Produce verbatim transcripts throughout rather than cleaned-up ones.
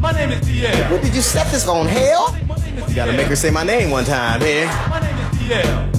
My name is D L. What did you set this on, hell? You gotta make her say my name one time here. My name is D L.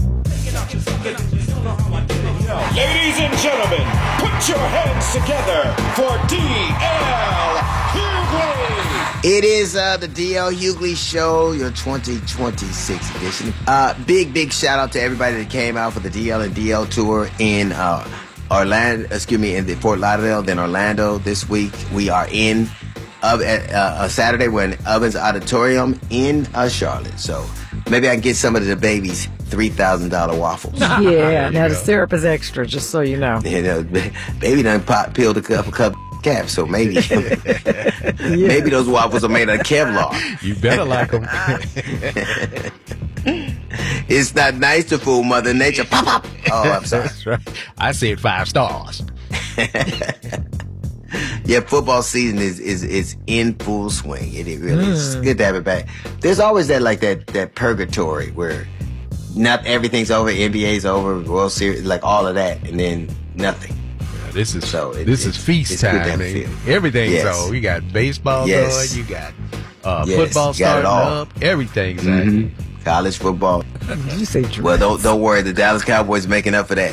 Ladies and gentlemen, put your hands together for D L Hughley. It is uh, the D L Hughley Show, your twenty twenty-six edition. Uh, big, big shout out to everybody that came out for the D L and D L tour in uh, Orlando, excuse me, in the Fort Lauderdale, then Orlando this week. We are in uh, at uh, Saturday. We're in Ovens Auditorium in uh, Charlotte. So maybe I can get some of the babies three thousand dollars waffles. Yeah, now the syrup is extra, just so you know. You know, baby done pop, peeled a couple cup caps, so maybe Yeah. maybe those waffles are made of Kevlar. You better like them. It's not nice to fool Mother Nature. Pop, pop. Oh, I'm sorry. That's right. I said five stars. Yeah, football season is, is, is in full swing. It, it really is. It's good to have it back. There's always that like that that purgatory where not everything's over, N B A's over, World Series, like all of that, and then nothing. Yeah, this is So it- this it- is feast it's good to time. have Man. a feel. Everything's Yes. on. You got baseball Yes. going. You got uh, Yes, football you got it starting all. up. Everything's Mhm. happening. College football. Did you say Well, don't don't worry. The Dallas Cowboys making up for that.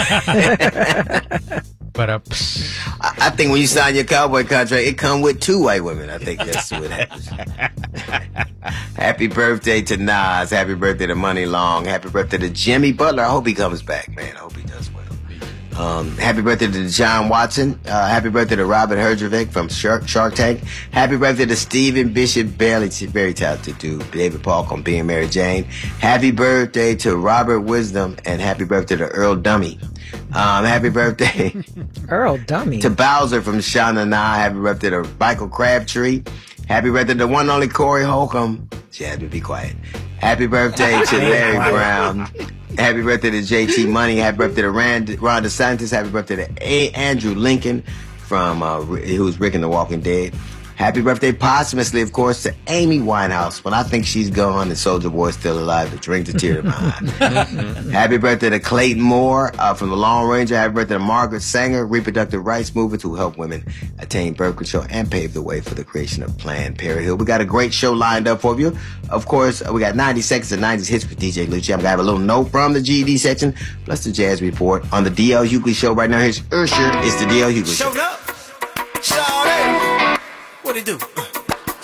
But uh, I, I think when you sign your Cowboy contract, it come with two white women. I think that's what happens. Happy birthday to Nas. Happy birthday to Money Long. Happy birthday to Jimmy Butler. I hope he comes back, man. I hope he does well. Um, happy birthday to John Watson. Uh, happy birthday to Robert Herjavec from Shark, Shark Tank. Happy birthday to Stephen Bishop Bailey, very talented dude. David Paul on Being Mary Jane. Happy birthday to Robert Wisdom, and happy birthday to Earl Dummy. Um, happy birthday Earl Dummy? to Bowser from Shauna Na. Happy birthday to Michael Crabtree. Happy birthday to one and only Corey Holcomb. She had to be quiet. Happy birthday to Larry Brown. Happy birthday to J T Money. Happy birthday to Rand, Ron DeSantis. Happy birthday to A. Andrew Lincoln from uh, who's Rick in the Walking Dead. Happy birthday posthumously, of course, to Amy Winehouse. When I think she's gone and Soulja Boy's still alive, it brings a tear to my eye. Happy birthday to Clayton Moore uh, from The Lone Ranger. Happy birthday to Margaret Sanger, reproductive rights movement who help women attain birth control and pave the way for the creation of Planned Parenthood. We got a great show lined up for you. Of course, uh, we got ninety seconds of nineties hits with D J Lucci. I'm going to have a little note from the G E D section, plus the Jazz Report on the D L Hughley Show. Right now, here's Usher. It's the D L Hughley Show. Showed up. Shawty. What it do?